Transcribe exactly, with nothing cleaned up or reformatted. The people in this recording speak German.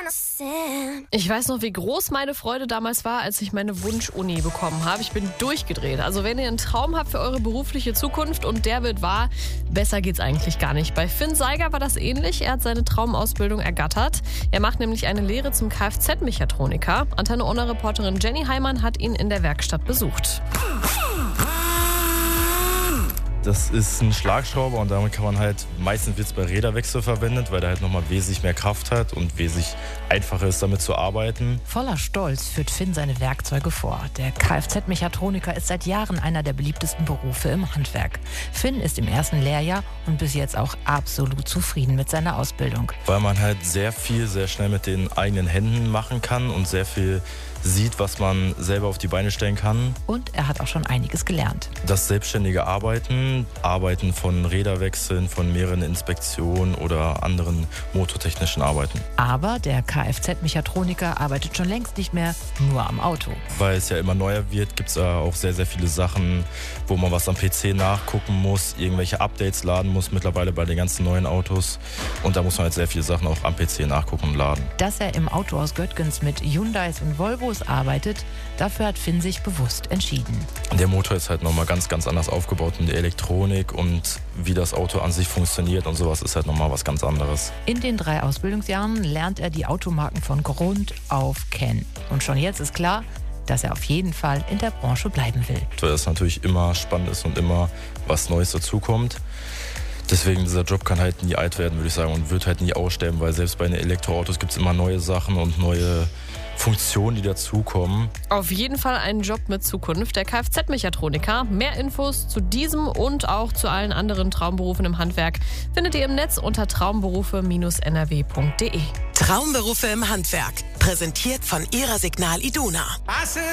Ich weiß noch, wie groß meine Freude damals war, als ich meine Wunsch-Uni bekommen habe. Ich bin durchgedreht. Also wenn ihr einen Traum habt für eure berufliche Zukunft und der wird wahr, besser geht's eigentlich gar nicht. Bei Finn Seiger war das ähnlich. Er hat seine Traumausbildung ergattert. Er macht nämlich eine Lehre zum Kfz-Mechatroniker. Antenne Ohne-Reporterin Jenny Heimann hat ihn in der Werkstatt besucht. Das ist ein Schlagschrauber und damit kann man halt, meistens wird es bei Räderwechsel verwendet, weil der halt nochmal wesentlich mehr Kraft hat und wesentlich einfacher ist, damit zu arbeiten. Voller Stolz führt Finn seine Werkzeuge vor. Der Kfz-Mechatroniker ist seit Jahren einer der beliebtesten Berufe im Handwerk. Finn ist im ersten Lehrjahr und bis jetzt auch absolut zufrieden mit seiner Ausbildung. Weil man halt sehr viel, sehr schnell mit den eigenen Händen machen kann und sehr viel sieht, was man selber auf die Beine stellen kann. Und er hat auch schon einiges gelernt. Das selbstständige Arbeiten, Arbeiten von Räderwechseln, von mehreren Inspektionen oder anderen motortechnischen Arbeiten. Aber der Kfz-Mechatroniker arbeitet schon längst nicht mehr nur am Auto. Weil es ja immer neuer wird, gibt es ja auch sehr, sehr viele Sachen, wo man was am P C nachgucken muss, irgendwelche Updates laden muss, mittlerweile bei den ganzen neuen Autos. Und da muss man halt sehr viele Sachen auch am P C nachgucken und laden. Dass er im Autohaus Göttgens mit Hyundais und Volvos arbeitet, dafür hat Finn sich bewusst entschieden. Der Motor ist halt nochmal ganz, ganz anders aufgebaut und die Elektronik und wie das Auto an sich funktioniert und sowas ist halt nochmal was ganz anderes. In den drei Ausbildungsjahren lernt er die Automarken von Grund auf kennen. Und schon jetzt ist klar, dass er auf jeden Fall in der Branche bleiben will. Weil das natürlich immer spannend ist und immer was Neues dazukommt. Deswegen, dieser Job kann halt nie alt werden, würde ich sagen, und wird halt nie aussterben, weil selbst bei den Elektroautos gibt es immer neue Sachen und neue Funktionen, die dazukommen. Auf jeden Fall ein Job mit Zukunft. Der Kfz-Mechatroniker. Mehr Infos zu diesem und auch zu allen anderen Traumberufen im Handwerk findet ihr im Netz unter traumberufe Bindestrich n r w punkt d e. Traumberufe im Handwerk. Präsentiert von Ihrer Signal Iduna.